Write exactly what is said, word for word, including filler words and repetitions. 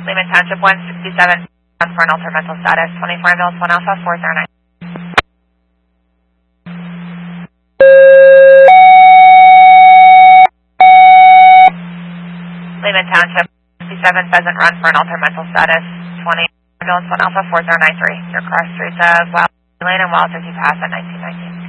Lehman Township one sixty-seven for an altered mental status, twenty-four ambulance one alpha four zero nine. Lehman Township sixty-seven Pheasant Run for an altered mental status, twenty ambulance one alpha four zero nine three. Your cross streets of Wild Lane and Wild Turkey Pass at nineteen nineteen.